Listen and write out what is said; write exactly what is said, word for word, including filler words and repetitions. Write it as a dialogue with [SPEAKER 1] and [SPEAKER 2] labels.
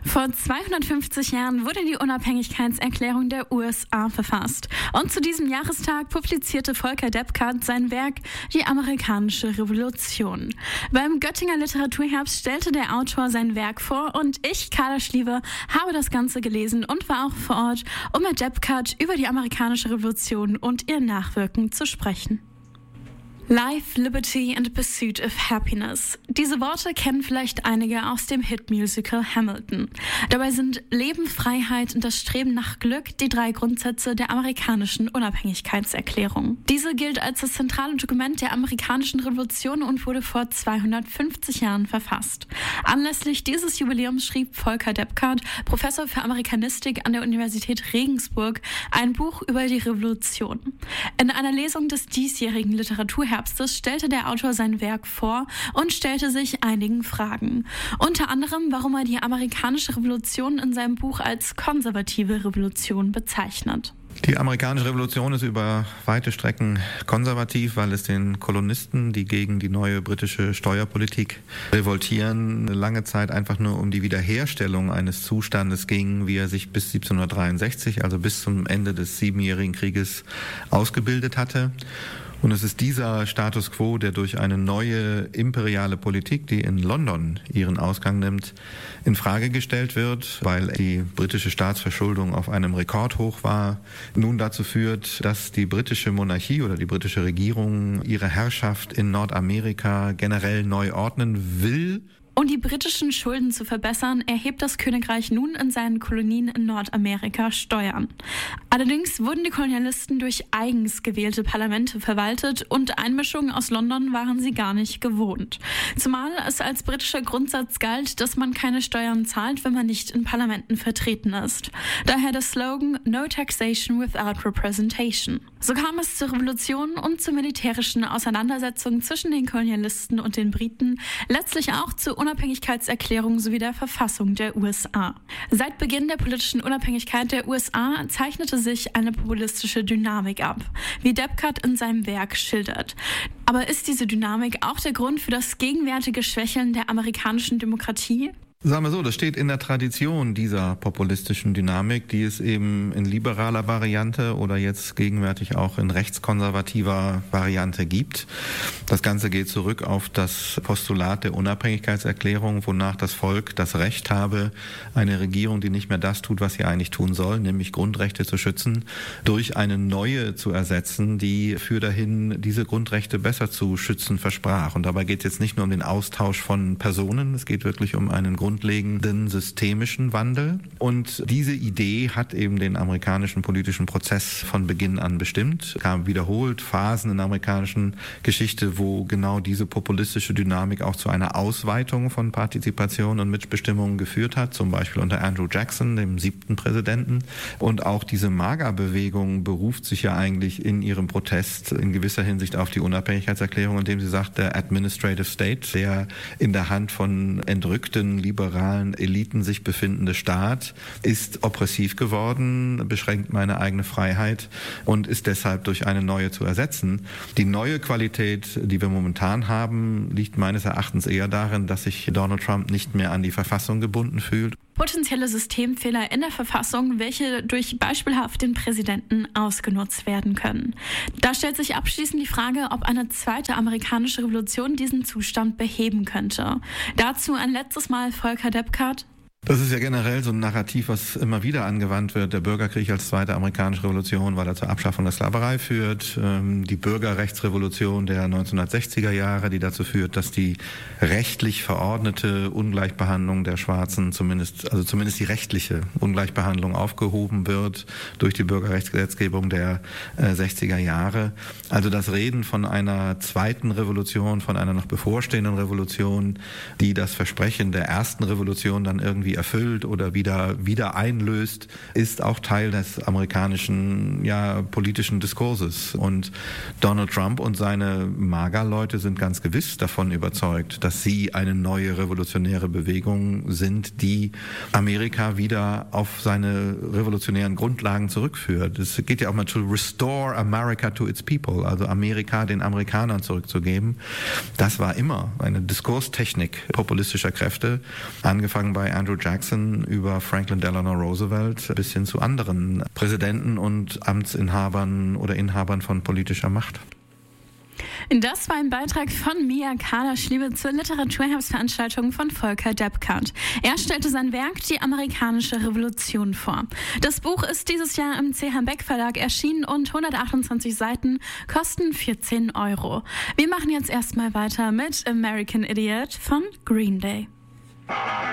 [SPEAKER 1] Vor zweihundertfünfzig Jahren wurde die Unabhängigkeitserklärung der U S A verfasst. Und zu diesem Jahrestag publizierte Volker Deppkart sein Werk Die amerikanische Revolution. Beim Göttinger Literaturherbst stellte der Autor sein Werk vor und ich, Carla Schliewe, habe das Ganze gelesen und war auch vor Ort, um mit Deppkart über die amerikanische Revolution und ihr Nachwirken zu sprechen. Life, Liberty and Pursuit of Happiness. Diese Worte kennen vielleicht einige aus dem Hitmusical Hamilton. Dabei sind Leben, Freiheit und das Streben nach Glück die drei Grundsätze der amerikanischen Unabhängigkeitserklärung. Diese gilt als das zentrale Dokument der amerikanischen Revolution und wurde vor zweihundertfünfzig Jahren verfasst. Anlässlich dieses Jubiläums schrieb Volker Deppkart, Professor für Amerikanistik an der Universität Regensburg, ein Buch über die Revolution. In einer Lesung des diesjährigen Literaturherbstes Herbstes stellte der Autor sein Werk vor und stellte sich einigen Fragen. Unter anderem, warum er die amerikanische Revolution in seinem Buch als konservative Revolution bezeichnet.
[SPEAKER 2] Die amerikanische Revolution ist über weite Strecken konservativ, weil es den Kolonisten, die gegen die neue britische Steuerpolitik revoltieren, lange Zeit einfach nur um die Wiederherstellung eines Zustandes ging, wie er sich bis siebzehnhundertdreiundsechzig, also bis zum Ende des Siebenjährigen Krieges, ausgebildet hatte. Und es ist dieser Status quo, der durch eine neue imperiale Politik, die in London ihren Ausgang nimmt, in Frage gestellt wird, weil die britische Staatsverschuldung auf einem Rekordhoch war, nun dazu führt, dass die britische Monarchie oder die britische Regierung ihre Herrschaft in Nordamerika generell neu ordnen will.
[SPEAKER 1] Um die britischen Schulden zu verbessern, erhebt das Königreich nun in seinen Kolonien in Nordamerika Steuern. Allerdings wurden die Kolonialisten durch eigens gewählte Parlamente verwaltet und Einmischungen aus London waren sie gar nicht gewohnt. Zumal es als britischer Grundsatz galt, dass man keine Steuern zahlt, wenn man nicht in Parlamenten vertreten ist. Daher der Slogan No Taxation Without Representation. So kam es zur Revolution und zu militärischen Auseinandersetzungen zwischen den Kolonialisten und den Briten, letztlich auch zur Unabhängigkeitserklärung sowie der Verfassung der U S A. Seit Beginn der politischen Unabhängigkeit der U S A zeichnete sich eine populistische Dynamik ab, wie Deppkart in seinem Werk schildert. Aber ist diese Dynamik auch der Grund für das gegenwärtige Schwächeln der amerikanischen Demokratie?
[SPEAKER 2] Sagen wir so, das steht in der Tradition dieser populistischen Dynamik, die es eben in liberaler Variante oder jetzt gegenwärtig auch in rechtskonservativer Variante gibt. Das Ganze geht zurück auf das Postulat der Unabhängigkeitserklärung, wonach das Volk das Recht habe, eine Regierung, die nicht mehr das tut, was sie eigentlich tun soll, nämlich Grundrechte zu schützen, durch eine neue zu ersetzen, die für dahin diese Grundrechte besser zu schützen versprach. Und dabei geht es jetzt nicht nur um den Austausch von Personen, es geht wirklich um einen Grund grundlegenden systemischen Wandel. Und diese Idee hat eben den amerikanischen politischen Prozess von Beginn an bestimmt. Es gab wiederholt Phasen in der amerikanischen Geschichte, wo genau diese populistische Dynamik auch zu einer Ausweitung von Partizipation und Mitbestimmung geführt hat, zum Beispiel unter Andrew Jackson, dem siebten Präsidenten. Und auch diese MAGA-Bewegung beruft sich ja eigentlich in ihrem Protest in gewisser Hinsicht auf die Unabhängigkeitserklärung, indem sie sagt, der Administrative State, der in der Hand von entrückten, liberalen Eliten sich befindende Staat, ist oppressiv geworden, beschränkt meine eigene Freiheit und ist deshalb durch eine neue zu ersetzen. Die neue Qualität, die wir momentan haben, liegt meines Erachtens eher darin, dass sich Donald Trump nicht mehr an die Verfassung gebunden fühlt.
[SPEAKER 1] Potenzielle Systemfehler in der Verfassung, welche durch beispielhaft den Präsidenten ausgenutzt werden können. Da stellt sich abschließend die Frage, ob eine zweite amerikanische Revolution diesen Zustand beheben könnte. Dazu ein letztes Mal Volker Deppkart.
[SPEAKER 2] Das ist ja generell so ein Narrativ, was immer wieder angewandt wird. Der Bürgerkrieg als zweite amerikanische Revolution, weil er zur Abschaffung der Sklaverei führt. Die Bürgerrechtsrevolution der neunzehnhundertsechziger Jahre, die dazu führt, dass die rechtlich verordnete Ungleichbehandlung der Schwarzen, zumindest, also zumindest die rechtliche Ungleichbehandlung aufgehoben wird durch die Bürgerrechtsgesetzgebung der sechziger Jahre. Also das Reden von einer zweiten Revolution, von einer noch bevorstehenden Revolution, die das Versprechen der ersten Revolution dann irgendwie erfüllt oder wieder wieder einlöst, ist auch Teil des amerikanischen ja politischen Diskurses. Und Donald Trump und seine MAGA-Leute sind ganz gewiss davon überzeugt, dass sie eine neue revolutionäre Bewegung sind, die Amerika wieder auf seine revolutionären Grundlagen zurückführt. Es geht ja auch mal to restore America to its people, also Amerika den Amerikanern zurückzugeben. Das war immer eine Diskurstechnik populistischer Kräfte, angefangen bei Andrew Jackson über Franklin Delano Roosevelt bis hin zu anderen Präsidenten und Amtsinhabern oder Inhabern von politischer Macht.
[SPEAKER 1] Das war ein Beitrag von Mia Kalaschliebe zur Literaturherbstveranstaltung von Volker Deppkart. Er stellte sein Werk Die amerikanische Revolution vor. Das Buch ist dieses Jahr im C H. Beck Verlag erschienen und hundertachtundzwanzig Seiten kosten vierzehn Euro. Wir machen jetzt erstmal weiter mit American Idiot von Green Day.